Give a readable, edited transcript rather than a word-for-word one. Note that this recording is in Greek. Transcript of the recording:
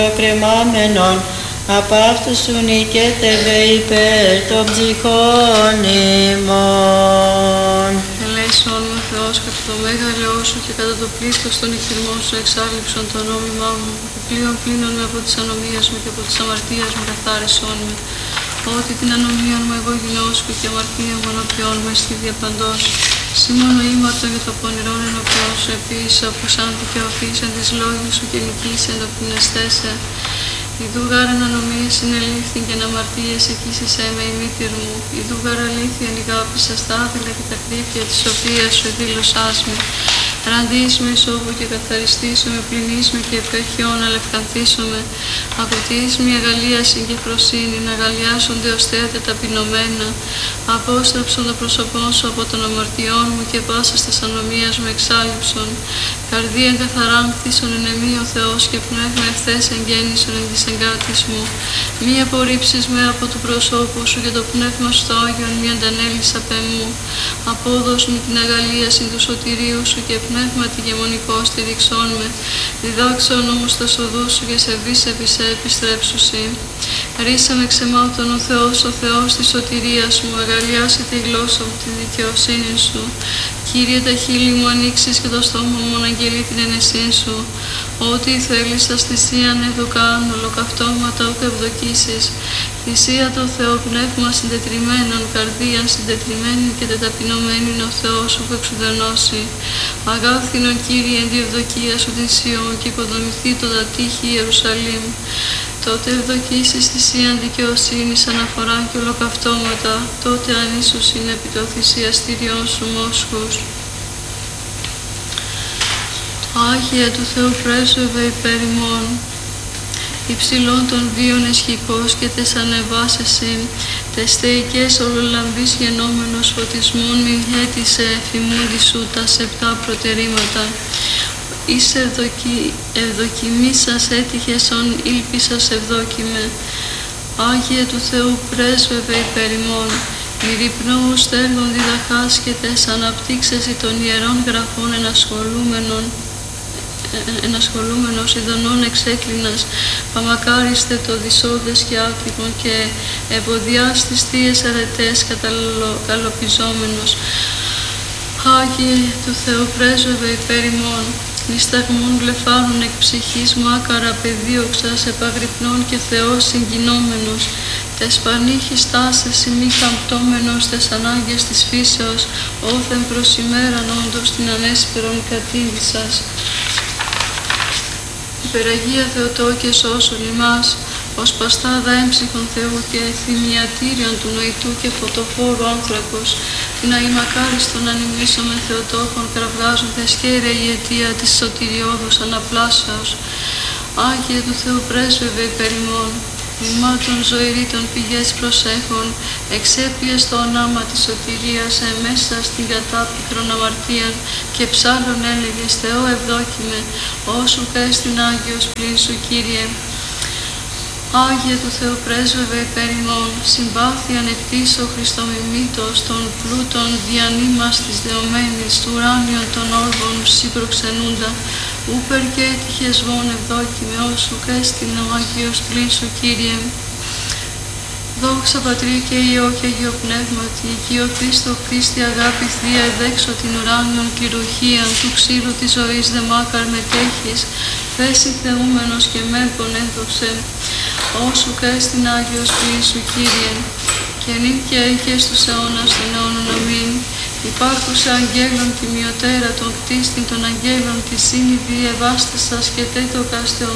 κρεμάμενον, απ' αυτού σου νικέτευε υπέρ των ψυχών ημών. Ελέησον με Θεός κατά το μέγαλό σου και κατά το πλήθος των εκχειρμών σου εξάλληψον το νόμιμά μου, πλοίον πλύνον με από τις ανομίες μου και από τις αμαρτίες μου καθάρισον με. Ότι την ανομία μου εγώ γινώσκω και αμαρτία μου ενώπιόν μου εστι διαπαντός. Σήμωνο ήμαρτο για το πονηρόν ενώπιόν σου επίσης, όπως αν δικαιωθείς εν της λόγης σου και νικείς εν το πνευστέσαι. Ιδού γάρ εν ανομίες συνελήφθην και εν αμαρτίες εκείσισέ με η μήτηρ μου. Ιδού γάρ αλήθεια νηγάπησα στα άδειλα και τα κρύφια της σοφίας σου εδήλωσάς με. Ραντείς με εισόβου και καθαριστήσω με, πλυνείς με και επέχειον αλευκανθήσω με. Ακουτείς με αγαλίαση και φροσύνη, να αγαλιάσονται ως θέατα ταπεινωμένα. Απόστραψον το πρόσωπό σου από των αμαρτιών μου και πάσας της ανομίας μου εξάλληψον. Καρδίαν καθαράν κτίσον εν εμή ο Θεός και πνεύμα ευθές εγγέννησον εν της εγκάτης μου. Μη απορρίψεις με από του προσώπου σου και το πνεύμα στο Άγιον μη αντανέλεις απ' εμού. Απόδος μου την αγαλίαση του σωτηρίου σου και πνεύμα τη γεμονικό στηριξών με. Διδάξον όμως τα σοδού σου και σε βίσεβισε επιστρέψουσι. Ρίσαμε ξεμάτων ο Θεός της σωτηρίας μου, αγαλιάσε τη γλώσσα μου τη δικαιοσύνη σου. Κύριε, τα χείλη μου ανοίξεις και το στόμα μου αναγγελεί την ενεσύν σου. Ό,τι θέλεις στα θυσίαν εδωκάν, ολοκαυτώματα ούκ ευδοκίσεις. Θυσία το Θεό πνεύμα συντετριμένον, καρδίαν συντετριμένη και τεταπεινωμένη ο Θεός σου που εξουδενώσει. Αγάθινον Κύριε εν τη ευδοκία σου την Σιών και οικοδομηθεί το τύχη Ιερουσαλήμ. Τότε ευδοκίσεις θυσίαν δικαιοσύνης αναφορά και ολοκαυτώματα, τότε αν ίσως είναι επί το θυσιαστήριον σου μόσχους. Το Άγιε του Θεού πρέσβευε υπέρ ημών, υψηλών των βίων εσχικός και τες ανεβάσεσιν, τες θεϊκές ολολαμπής γενόμενος φωτισμών μην έτησε εφημούντι σου τας 7 προτερήματα. Εις ευδοκιμήσας έτυχες ον ήλπισας ευδόκιμε. Άγιε του Θεού πρέσβευε υπέρ ημών, μυρυπνώ στέργων διδαχάς και τες αναπτύξεσι των ιερών γραφών ενασχολούμενος ειδονών εξέκλινας, παμακάριστε το δυσόδες και άφηγον και ευωδιάς τις θείες αρετές καλοπιζόμενος. Άγιε του Θεού πρέσβευε υπέρ ημών, νησταγμών βλεφάρων εκ ψυχής μάκαρα πεδίωξας επαγρυπνών και Θεός συγκινόμενος, τες πανήχης τάσες ημί καμπτώμενος τες ανάγκες της φύσεως, όθεν προς ημέραν όντως την ανέσπερον κατήδησας. Υπεραγία Θεοτόκε σώσον ημάς, ως παστάδα έμψυχον Θεού και θυμιατήριον του νοητού και φωτοφόρου άνθρακος, να η μακάριστον ανημνήσωμεν Θεοτόκον κραυγάζοντες χαίρε η αιτία της σωτηριώδους αναπλάσεως. Άγιε του Θεού πρέσβευε υπέρ ημών, ημάτων ζωηρήτων πηγές προσέχων, εξέπιες το ονάμα της σωτηρίας εμέσα στην κατάπικρον αμαρτίαν και ψάλλον έλεγες Θεό ευδόκιμε, όσου καίστην Άγιος πλην σου Κύριε. Άγιε του Θεού πρέσβευε υπέρ ημών, συμπάθειαν εκτίσω Χριστομιμήτως των πλούτων διανύμας της δεωμένης του ουράνιων των όργων σύ προξενούντα, ούπερ και έτυχες βον ευδόκιμε όσου καίστην ο Άγιος πλην σου Κύριε. Δόξα Πατρί και Υιό και Αγίο Πνεύματι, οικειωθείς το Κρίστη αγάπη Θεία εδέξω την ουράνιον κυρουχίαν του ξύλου της ζωής δε μάκαρ μετέχεις, θέση θεούμενος και μέμπον έδοξε, όσου καίστην Άγιος πλην σου Κύριε, και νυν και αίκες τους αιώνας των αιώνων αμήν. Υπάρχουσα αγγέλων τιμιωτέρα των κτίστην των αγγέλων της σύνηδη ευάστασας και τέτο κάστεων